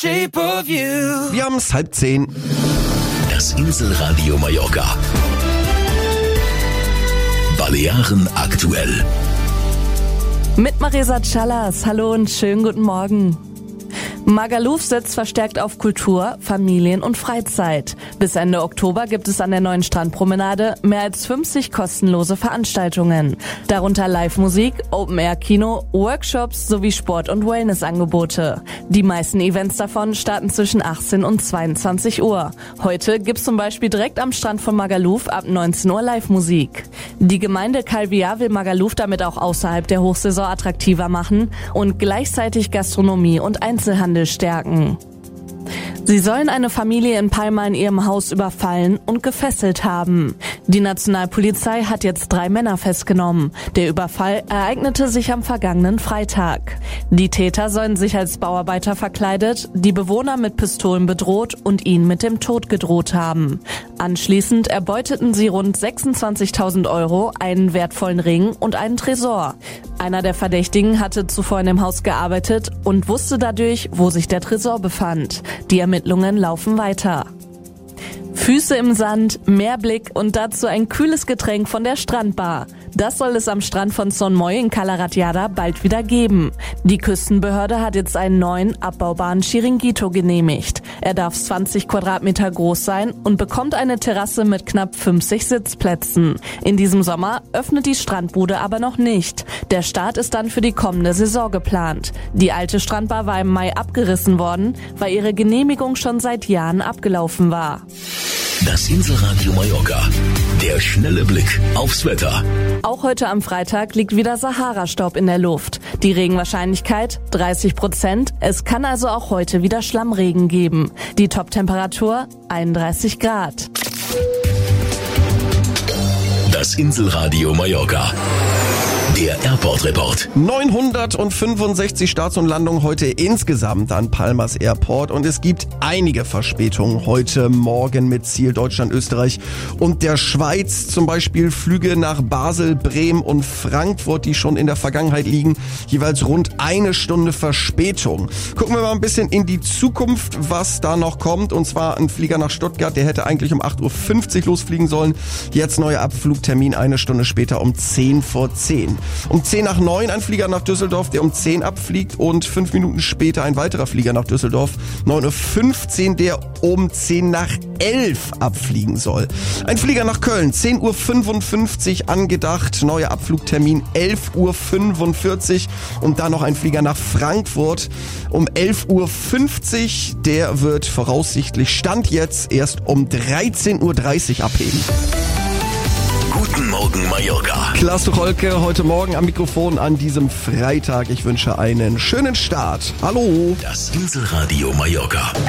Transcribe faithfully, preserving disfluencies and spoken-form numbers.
Shape of you. Wir haben es halb zehn. Das Inselradio Mallorca. Balearen aktuell. Mit Marisa Callas. Hallo und schönen guten Morgen. Magaluf setzt verstärkt auf Kultur, Familien und Freizeit. Bis Ende Oktober gibt es an der neuen Strandpromenade mehr als fünfzig kostenlose Veranstaltungen. Darunter Live-Musik, Open-Air-Kino, Workshops sowie Sport- und Wellness-Angebote. Die meisten Events davon starten zwischen achtzehn und zweiundzwanzig Uhr. Heute gibt's zum Beispiel direkt am Strand von Magaluf ab neunzehn Uhr Live-Musik. Die Gemeinde Calvià will Magaluf damit auch außerhalb der Hochsaison attraktiver machen und gleichzeitig Gastronomie und Einzelhandel stärken. Sie sollen eine Familie in Palma in ihrem Haus überfallen und gefesselt haben. Die Nationalpolizei hat jetzt drei Männer festgenommen. Der Überfall ereignete sich am vergangenen Freitag. Die Täter sollen sich als Bauarbeiter verkleidet, die Bewohner mit Pistolen bedroht und ihnen mit dem Tod gedroht haben. Anschließend erbeuteten sie rund sechsundzwanzigtausend Euro, einen wertvollen Ring und einen Tresor. Einer der Verdächtigen hatte zuvor in dem Haus gearbeitet und wusste dadurch, wo sich der Tresor befand. Die Ermittlungen laufen weiter. Füße im Sand, Meerblick und dazu ein kühles Getränk von der Strandbar. Das soll es am Strand von Son Moy in Cala Ratjada bald wieder geben. Die Küstenbehörde hat jetzt einen neuen, abbaubaren Chiringuito genehmigt. Er darf zwanzig Quadratmeter groß sein und bekommt eine Terrasse mit knapp fünfzig Sitzplätzen. In diesem Sommer öffnet die Strandbude aber noch nicht. Der Start ist dann für die kommende Saison geplant. Die alte Strandbar war im Mai abgerissen worden, weil ihre Genehmigung schon seit Jahren abgelaufen war. Das Inselradio Mallorca. Der schnelle Blick aufs Wetter. Auch heute am Freitag liegt wieder Sahara-Staub in der Luft. Die Regenwahrscheinlichkeit dreißig Prozent. Es kann also auch heute wieder Schlammregen geben. Die Toptemperatur einunddreißig Grad. Das Inselradio Mallorca. Der Airport-Report. neunhundertfünfundsechzig Starts und Landungen heute insgesamt an Palmas Airport und es gibt einige Verspätungen heute Morgen mit Ziel Deutschland, Österreich und der Schweiz. Zum Beispiel Flüge nach Basel, Bremen und Frankfurt, die schon in der Vergangenheit liegen. Jeweils rund eine Stunde Verspätung. Gucken wir mal ein bisschen in die Zukunft, was da noch kommt. Und zwar ein Flieger nach Stuttgart, der hätte eigentlich um acht Uhr fünfzig losfliegen sollen. Jetzt neuer Abflugtermin eine Stunde später um zehn vor zehn. Um zehn nach neun ein Flieger nach Düsseldorf, der um zehn abfliegt und fünf Minuten später ein weiterer Flieger nach Düsseldorf. neun Uhr fünfzehn, der um zehn nach elf abfliegen soll. Ein Flieger nach Köln, zehn Uhr fünfundfünfzig angedacht, neuer Abflugtermin elf Uhr fünfundvierzig und dann noch ein Flieger nach Frankfurt um elf Uhr fünfzig. Der wird voraussichtlich Stand jetzt erst um dreizehn Uhr dreißig abheben. Guten Morgen Mallorca. Klaas Tucholke heute Morgen am Mikrofon an diesem Freitag. Ich wünsche einen schönen Start. Hallo. Das Inselradio Mallorca.